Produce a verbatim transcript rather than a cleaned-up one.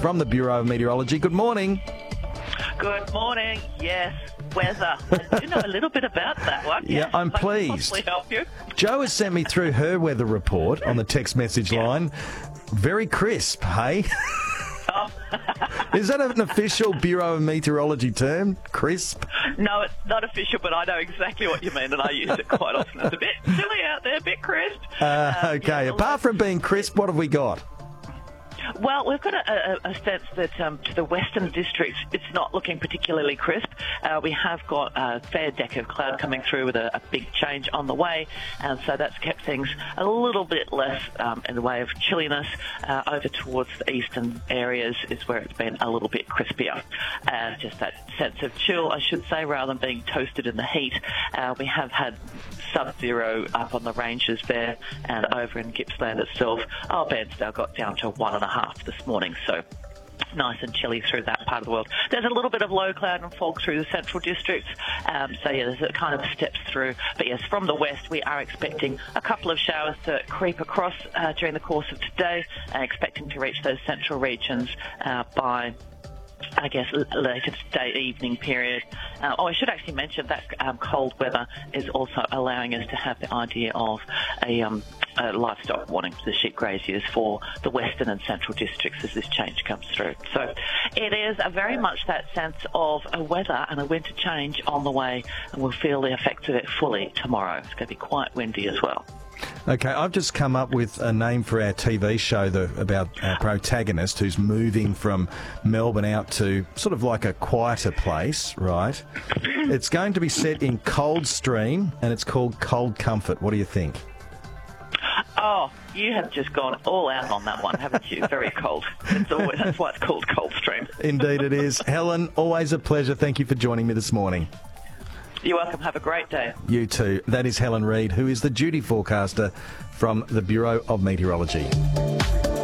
from the Bureau of Meteorology. Good morning. Good morning. Yes, weather. I do know a little bit about that one. Yeah, Yes, I'm I can pleased. possibly help you. Jo has sent me through her weather report on the text message line. Very crisp, hey? Oh. Is that an official Bureau of Meteorology term? Crisp? No, it's not official, but I know exactly what you mean, and I use it quite often. It's a bit chilly out there, a bit crisp. Uh, Um, okay, yeah, apart from being crisp, what have we got? Well, we've got a, a, a sense that um, to the western districts, it's not looking particularly crisp. Uh, we have got a fair deck of cloud coming through with a, a big change on the way, and so that's kept things a little bit less um, in the way of chilliness. Uh, over towards the eastern areas is where it's been a little bit crispier. Uh, just that sense of chill, I should say, rather than being toasted in the heat. Uh, we have had sub-zero up on the ranges there, and over in Gippsland itself, our Bairnsdale got down to one and a half this morning, so nice and chilly through that part of the world. There's a little bit of low cloud and fog through the central districts, um, so yeah, there's a kind of steps through. But yes, from the west, we are expecting a couple of showers to creep across uh, during the course of today, and expecting to reach those central regions uh, by I guess, later today evening period. Uh, oh, I should actually mention that um, cold weather is also allowing us to have the idea of a, um, a livestock warning to the sheep graziers for the western and central districts as this change comes through. So it is a very much that sense of a weather and a winter change on the way, and we'll feel the effects of it fully tomorrow. It's going to be quite windy as well. Okay, I've just come up with a name for our T V show the, about our protagonist who's moving from Melbourne out to sort of like a quieter place, right? It's going to be set in Coldstream, and it's called Cold Comfort. What do you think? Oh, you have just gone all out on that one, haven't you? Very cold. It's always, that's why it's called Coldstream. Indeed it is. Helen, always a pleasure. Thank you for joining me this morning. You're welcome. Have a great day. You too. That is Helen Reid, who is the duty forecaster from the Bureau of Meteorology.